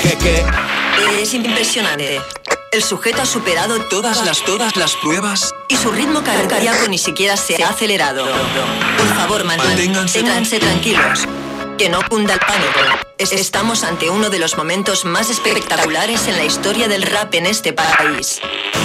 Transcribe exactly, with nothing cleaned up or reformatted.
¿Qué, qué? Es impresionante. El sujeto ha superado Todas las, todas las pruebas. y su ritmo cardíaco ni siquiera se ha acelerado. Por favor, Manténganse- manténganse tranquilos. Que no cunda el pánico. Es- Estamos ante uno de los momentos más espectaculares en la historia del rap en este país.